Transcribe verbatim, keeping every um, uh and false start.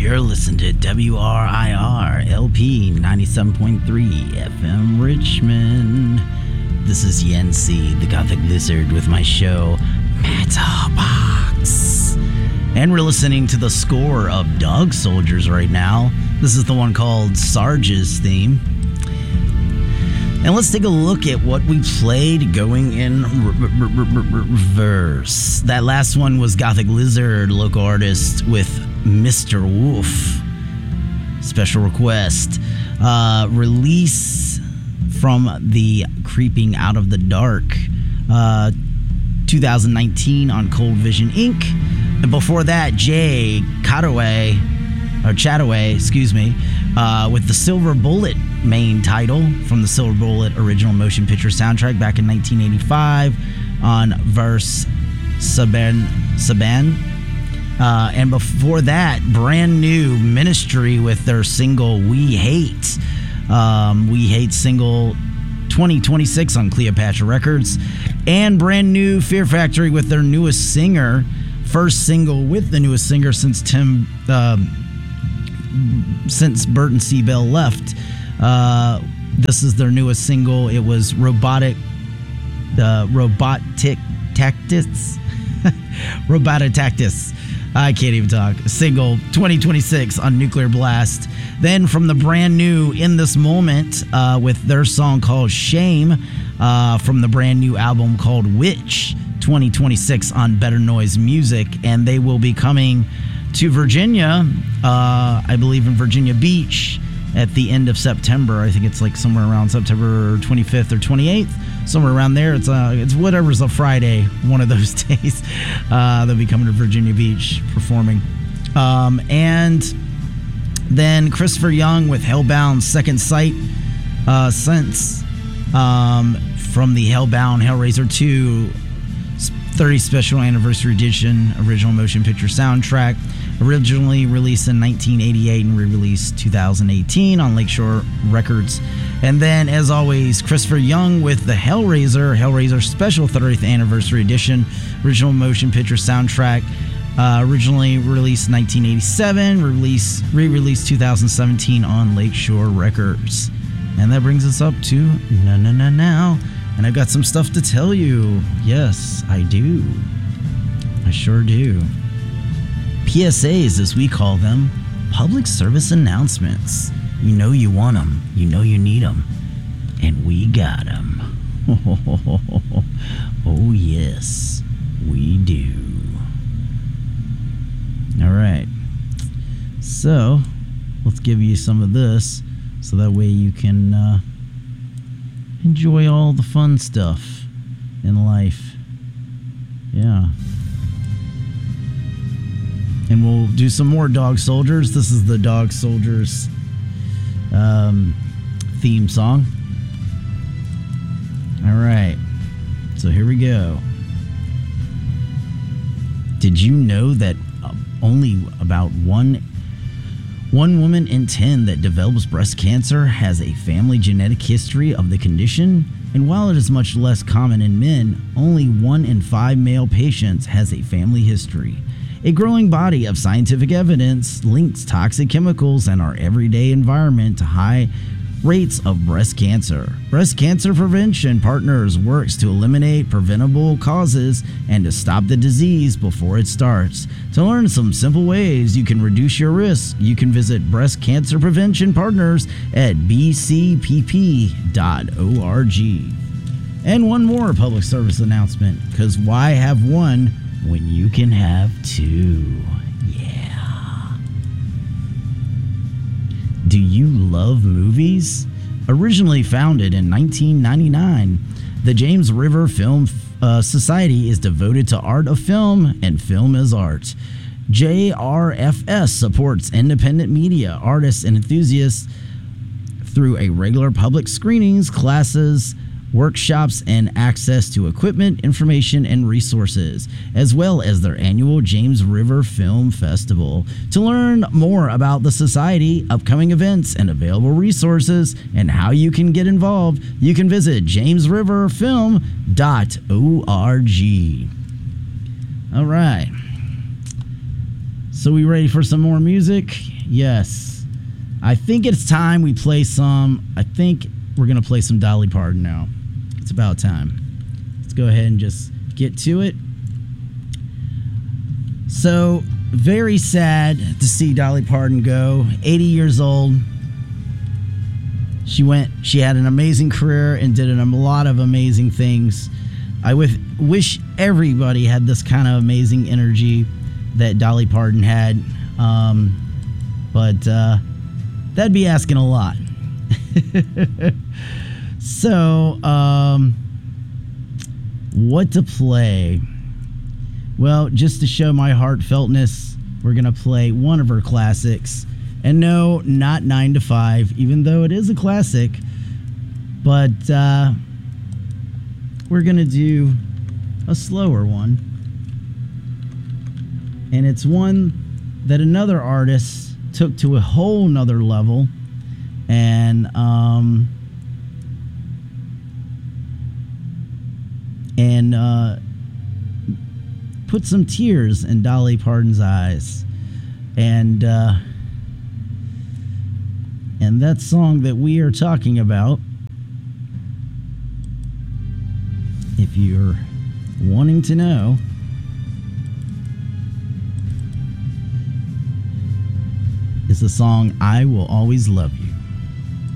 You're listening to W R I R L P ninety-seven point three F M Richmond. This is Yancy, the Gothic Lizard, with my show, Matterbox. And we're listening to the score of Dog Soldiers right now. This is the one called Sarge's Theme. And let's take a look at what we played going in reverse. That last one was Gothic Lizard, local artist, with Mister Wolf. Special request. Uh, release from the Creeping Out of the Dark. Uh, two thousand nineteen on Cold Vision Incorporated. And before that, Jay Chataway, or Chataway, excuse me, uh, with the Silver Bullet main title from the Silver Bullet original motion picture soundtrack back in nineteen eighty-five on Verse Saban. Saban. Uh, and before that, brand new Ministry with their single We Hate. Um, We Hate single twenty twenty-six on Cleopatra Records. And brand new Fear Factory with their newest singer. First single with the newest singer since Tim, uh, since Burton C. Bell left. Uh, this is their newest single. It was Robotic, uh, Robotic Tactics. Robotic Tactics. I can't even talk. Single twenty twenty-six on Nuclear Blast. Then from the brand new In This Moment uh, with their song called Shame uh, from the brand new album called Witch twenty twenty-six on Better Noise Music. And they will be coming to Virginia, uh, I believe in Virginia Beach at the end of September. I think it's like somewhere around September twenty-fifth or twenty-eighth. Somewhere around there. It's uh, it's whatever's a Friday, one of those days. Uh, they'll be coming to Virginia Beach performing. Um, and then Christopher Young with Hellbound Second Sight uh, Sense um, from the Hellbound Hellraiser two thirtieth Special Anniversary Edition original motion picture soundtrack. Originally released in nineteen eighty-eight and re-released two thousand eighteen on Lakeshore Records. And then, as always, Christopher Young with the Hellraiser, Hellraiser Special thirtieth Anniversary Edition, original motion picture soundtrack. Uh, originally released nineteen eighty-seven, release, re-released two thousand seventeen on Lakeshore Records. And that brings us up to Na Na Na Now. And I've got some stuff to tell you. Yes, I do. I sure do. P S As, as we call them, public service announcements. You know you want them. You know you need them. And we got them. Oh, yes, we do. All right. So, let's give you some of this so that way you can uh, enjoy all the fun stuff in life. Yeah. And we'll do some more Dog Soldiers. This is the Dog Soldiers um, theme song. All right. So here we go. Did you know that only about one one woman in ten that develops breast cancer has a family genetic history of the condition? And while it is much less common in men, only one in five male patients has a family history. A growing body of scientific evidence links toxic chemicals in our everyday environment to high rates of breast cancer. Breast Cancer Prevention Partners works to eliminate preventable causes and to stop the disease before it starts. To learn some simple ways you can reduce your risk, you can visit Breast Cancer Prevention Partners at b c p p dot org. And one more public service announcement, because why have one when you can have two? Yeah. Do you love movies? Originally founded in nineteen ninety-nine, the James River Film uh, Society is devoted to art of film and film as art. J R F S supports independent media, artists, and enthusiasts through a regular public screenings, classes, workshops, and access to equipment, information, and resources, as well as their annual James River Film Festival. To learn more about the Society, upcoming events, and available resources, and how you can get involved, you can visit james river film dot org. All right. So we ready for some more music? Yes. I think it's time we play some. I think we're going to play some Dolly Parton now. It's about time. Let's go ahead and just get to it. So, very sad to see Dolly Parton go. eighty years old. She went, she had an amazing career and did a lot of amazing things. I w- wish everybody had this kind of amazing energy that Dolly Parton had. Um, but uh, that'd be asking a lot. So, um, what to play? Well, just to show my heartfeltness, we're going to play one of her classics. And no, not nine to five, even though it is a classic. But uh, we're going to do a slower one. And it's one that another artist took to a whole nother level. And, um... and, uh... put some tears in Dolly Parton's eyes. And uh, and that song that we are talking about, if you're wanting to know, is the song I Will Always Love You.